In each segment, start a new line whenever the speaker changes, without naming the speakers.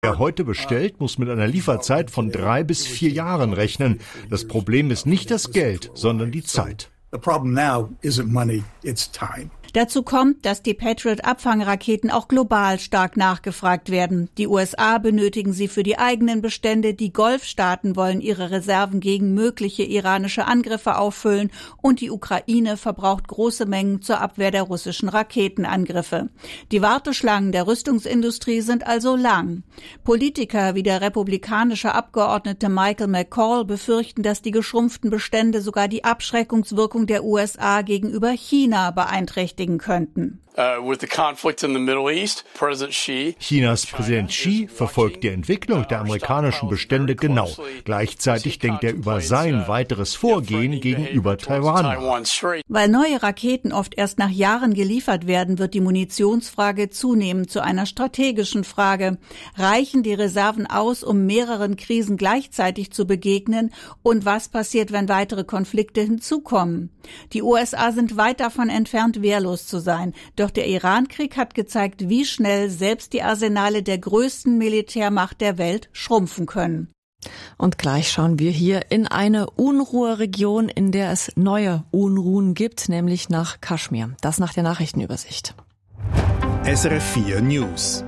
Wer heute bestellt, muss mit einer Lieferzeit von 3 bis 4 Jahren rechnen. Das Problem ist nicht das Geld, sondern die Zeit.
The problem now isn't money, it's time.
Dazu kommt, dass die Patriot-Abfangraketen auch global stark nachgefragt werden. Die USA benötigen sie für die eigenen Bestände, die Golfstaaten wollen ihre Reserven gegen mögliche iranische Angriffe auffüllen und die Ukraine verbraucht große Mengen zur Abwehr der russischen Raketenangriffe. Die Warteschlangen der Rüstungsindustrie sind also lang. Politiker wie der republikanische Abgeordnete Michael McCall befürchten, dass die geschrumpften Bestände sogar die Abschreckungswirkung der USA gegenüber China beeinträchtigen könnten.
Chinas Präsident Xi verfolgt die Entwicklung der amerikanischen Bestände genau. Gleichzeitig denkt er über sein weiteres Vorgehen gegenüber Taiwan nach.
Weil neue Raketen oft erst nach Jahren geliefert werden, wird die Munitionsfrage zunehmend zu einer strategischen Frage. Reichen die Reserven aus, um mehreren Krisen gleichzeitig zu begegnen? Und was passiert, wenn weitere Konflikte hinzukommen? Die USA sind weit davon entfernt, wehrlos zu sein. Doch der Iran-Krieg hat gezeigt, wie schnell selbst die Arsenale der größten Militärmacht der Welt schrumpfen können.
Und gleich schauen wir hier in eine Unruheregion, in der es neue Unruhen gibt, nämlich nach Kaschmir. Das nach der Nachrichtenübersicht.
SRF 4 News.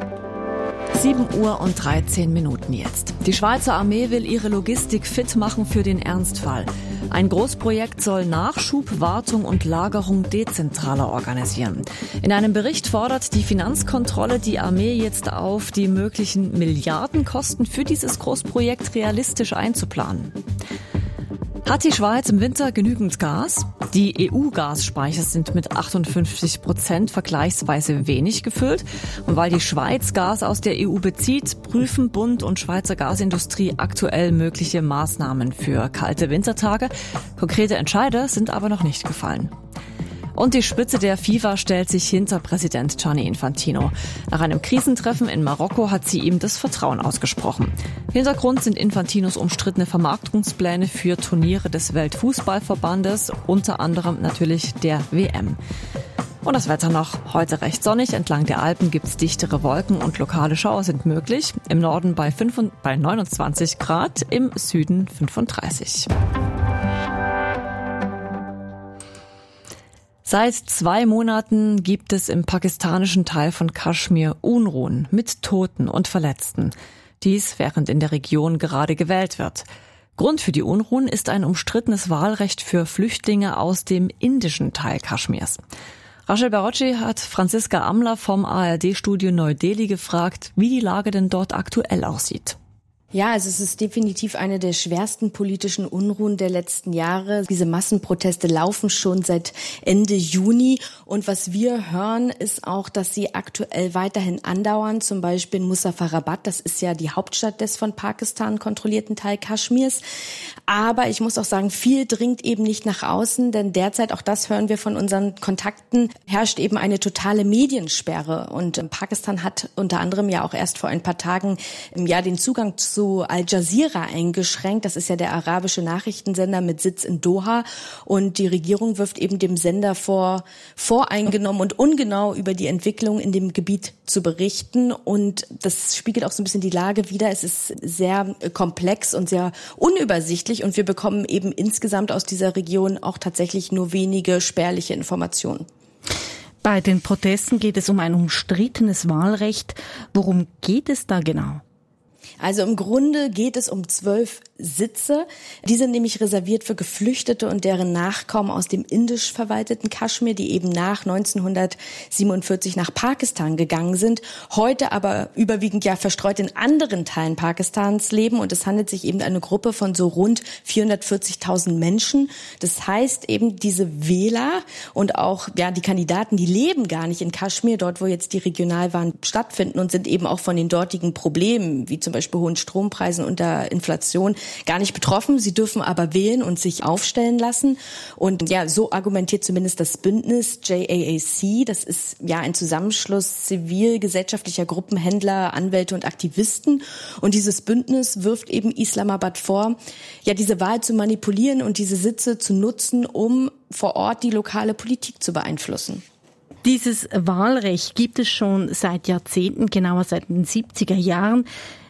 7:13 Uhr jetzt. Die Schweizer Armee will ihre Logistik fit machen für den Ernstfall. Ein Großprojekt soll Nachschub, Wartung und Lagerung dezentraler organisieren. In einem Bericht fordert die Finanzkontrolle die Armee jetzt auf, die möglichen Milliardenkosten für dieses Großprojekt realistisch einzuplanen. Hat die Schweiz im Winter genügend Gas? Die EU-Gasspeicher sind mit 58% vergleichsweise wenig gefüllt. Und weil die Schweiz Gas aus der EU bezieht, prüfen Bund und Schweizer Gasindustrie aktuell mögliche Maßnahmen für kalte Wintertage. Konkrete Entscheide sind aber noch nicht gefallen. Und die Spitze der FIFA stellt sich hinter Präsident Gianni Infantino. Nach einem Krisentreffen in Marokko hat sie ihm das Vertrauen ausgesprochen. Hintergrund sind Infantinos umstrittene Vermarktungspläne für Turniere des Weltfußballverbandes, unter anderem natürlich der WM. Und das Wetter noch heute recht sonnig. Entlang der Alpen gibt's dichtere Wolken und lokale Schauer sind möglich. Im Norden bei 29 Grad, im Süden 35. Seit 2 Monaten gibt es im pakistanischen Teil von Kaschmir Unruhen mit Toten und Verletzten. Dies, während in der Region gerade gewählt wird. Grund für die Unruhen ist ein umstrittenes Wahlrecht für Flüchtlinge aus dem indischen Teil Kaschmirs. Rachel Baroci hat Franziska Amler vom ARD-Studio Neu-Delhi gefragt, wie die Lage denn dort aktuell aussieht.
Ja, also es ist definitiv eine der schwersten politischen Unruhen der letzten Jahre. Diese Massenproteste laufen schon seit Ende Juni. Und was wir hören, ist auch, dass sie aktuell weiterhin andauern. Zum Beispiel in Muzaffarabad, das ist ja die Hauptstadt des von Pakistan kontrollierten Teil Kaschmirs. Aber ich muss auch sagen, viel dringt eben nicht nach außen, denn derzeit, auch das hören wir von unseren Kontakten, herrscht eben eine totale Mediensperre. Und Pakistan hat unter anderem ja auch erst vor ein paar Tagen den Zugang zu Al Jazeera eingeschränkt. Das ist ja der arabische Nachrichtensender mit Sitz in Doha. Und die Regierung wirft eben dem Sender voreingenommen und ungenau über die Entwicklung in dem Gebiet zu berichten. Und das spiegelt auch so ein bisschen die Lage wider. Es ist sehr komplex und sehr unübersichtlich. Und wir bekommen eben insgesamt aus dieser Region auch tatsächlich nur wenige spärliche Informationen.
Bei den Protesten geht es um ein umstrittenes Wahlrecht. Worum geht es da genau?
Also im Grunde geht es um 12 Sitze. Die sind nämlich reserviert für Geflüchtete und deren Nachkommen aus dem indisch verwalteten Kaschmir, die eben nach 1947 nach Pakistan gegangen sind, heute aber überwiegend ja verstreut in anderen Teilen Pakistans leben. Und es handelt sich eben um eine Gruppe von so rund 440.000 Menschen. Das heißt eben, diese Wähler und auch die Kandidaten, die leben gar nicht in Kaschmir, dort wo jetzt die Regionalwahlen stattfinden, und sind eben auch von den dortigen Problemen, wie zum Beispiel hohen Strompreisen und der Inflation, gar nicht betroffen. Sie dürfen aber wählen und sich aufstellen lassen. Und so argumentiert zumindest das Bündnis JAAC. Das ist ein Zusammenschluss zivilgesellschaftlicher Gruppen, Händler, Anwälte und Aktivisten. Und dieses Bündnis wirft eben Islamabad vor, diese Wahl zu manipulieren und diese Sitze zu nutzen, um vor Ort die lokale Politik zu beeinflussen.
Dieses Wahlrecht gibt es schon seit Jahrzehnten, genauer seit den 70er Jahren.